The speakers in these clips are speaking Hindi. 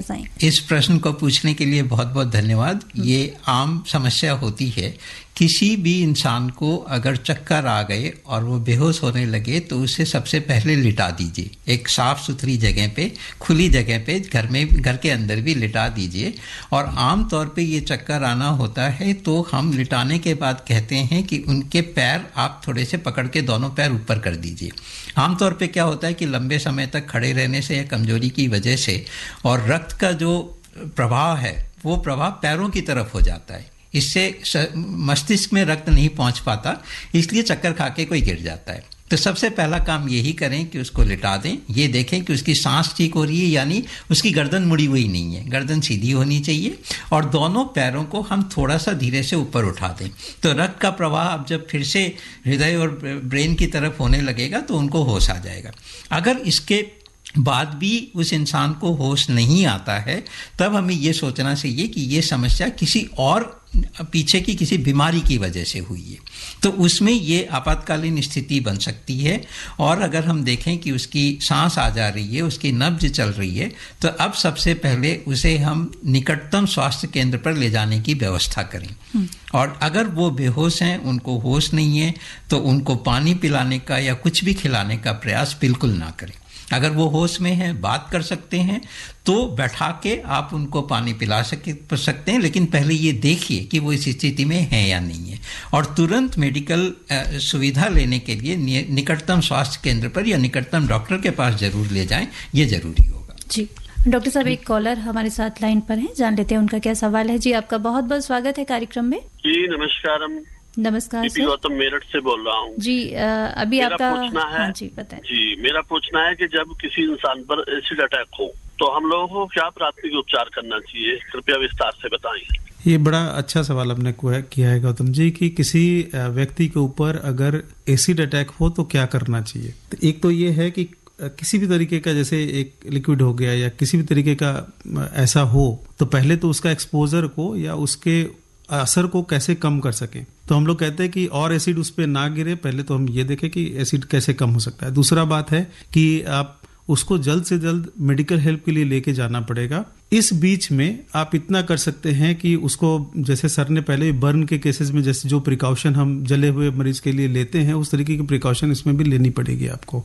बताएं। इस प्रश्न को पूछने के लिए बहुत बहुत धन्यवाद। ये आम समस्या होती है। किसी भी इंसान को अगर चक्कर आ गए और वो बेहोश होने लगे तो उसे सबसे पहले लिटा दीजिए, एक साफ सुथरी जगह पे, खुली जगह पे, घर के अंदर भी लिटा दीजिए। और आम तौर पे ये चक्कर आना होता है तो हम लिटाने के बाद कहते हैं कि उनके पैर आप थोड़े से पकड़ के दोनों पैर ऊपर कर दीजिए। आमतौर पे क्या होता है कि लंबे समय तक खड़े रहने से या कमजोरी की वजह से और रक्त का जो प्रवाह है वो प्रवाह पैरों की तरफ हो जाता है, इससे मस्तिष्क में रक्त नहीं पहुंच पाता, इसलिए चक्कर खा के कोई गिर जाता है। तो सबसे पहला काम यही करें कि उसको लिटा दें, ये देखें कि उसकी सांस ठीक हो रही है, यानी उसकी गर्दन मुड़ी हुई नहीं है, गर्दन सीधी होनी चाहिए, और दोनों पैरों को हम थोड़ा सा धीरे से ऊपर उठा दें। तो रक्त का प्रवाह अब जब फिर से हृदय और ब्रेन की तरफ होने लगेगा तो उनको होश आ जाएगा। अगर इसके बाद भी उस इंसान को होश नहीं आता है तब हमें ये सोचना चाहिए कि ये समस्या किसी और पीछे की किसी बीमारी की वजह से हुई है, तो उसमें ये आपातकालीन स्थिति बन सकती है। और अगर हम देखें कि उसकी सांस आ जा रही है, उसकी नब्ज चल रही है, तो अब सबसे पहले उसे हम निकटतम स्वास्थ्य केंद्र पर ले जाने की व्यवस्था करें। और अगर वो बेहोश हैं, उनको होश नहीं है, तो उनको पानी पिलाने का या कुछ भी खिलाने का प्रयास बिल्कुल ना करें। अगर वो होश में हैं, बात कर सकते हैं, तो बैठा के आप उनको पानी पिला सकते हैं, लेकिन पहले ये देखिए कि वो इस स्थिति में है या नहीं है, और तुरंत मेडिकल सुविधा लेने के लिए निकटतम स्वास्थ्य केंद्र पर या निकटतम डॉक्टर के पास जरूर ले जाएं, ये जरूरी होगा। जी डॉक्टर साहब, एक कॉलर हमारे साथ लाइन पर हैं, जान लेते हैं उनका क्या सवाल है। जी आपका बहुत बहुत स्वागत है कार्यक्रम में। जी नमस्कार। नमस्कार सर। गौतम मेरठ से बोल रहा हूँ। जी अभी आपका पूछना है। हाँ जी बताएं। जी मेरा पूछना है कि जब किसी इंसान पर एसिड अटैक हो तो हम लोगों को क्या प्राथमिक उपचार करना चाहिए, कृपया विस्तार से बताएं। ये बड़ा अच्छा सवाल आपने किया है गौतम जी, कि किसी व्यक्ति के ऊपर अगर एसिड अटैक हो तो क्या करना चाहिए। तो एक तो ये है कि किसी भी तरीके का, जैसे एक लिक्विड हो गया या किसी भी तरीके का ऐसा हो, तो पहले तो उसका एक्सपोजर को या उसके असर को कैसे कम कर सके। तो हम लोग कहते हैं कि और एसिड उस पर ना गिरे, पहले तो हम ये देखें कि एसिड कैसे कम हो सकता है। दूसरा बात है कि आप उसको जल्द से जल्द मेडिकल हेल्प के लिए लेके जाना पड़ेगा। इस बीच में आप इतना कर सकते हैं कि उसको, जैसे सर ने पहले बर्न के केसेस में जैसे जो प्रिकॉशन हम जले हुए मरीज के लिए लेते हैं, उस तरीके की प्रिकॉशन इसमें भी लेनी पड़ेगी आपको।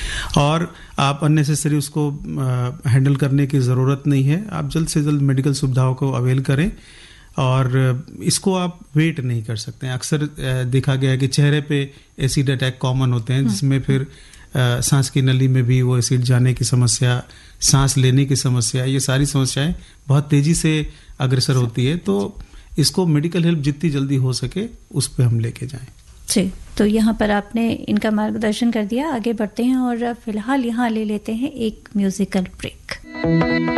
और आप अननेसेसरी उसको हैंडल करने की ज़रूरत नहीं है। आप जल्द से जल्द मेडिकल सुविधाओं को अवेल करें, और इसको आप वेट नहीं कर सकते हैं। अक्सर देखा गया है कि चेहरे पे एसिड अटैक कॉमन होते हैं, जिसमें फिर सांस की नली में भी वो एसिड जाने की समस्या, सांस लेने की समस्या, ये सारी समस्याएं बहुत तेजी से अग्रसर होती है। तो इसको मेडिकल हेल्प जितनी जल्दी हो सके उस पर हम लेके जाएं। जी, तो यहाँ पर आपने इनका मार्गदर्शन कर दिया। आगे बढ़ते हैं और फिलहाल यहाँ ले लेते हैं एक म्यूजिकल ब्रेक।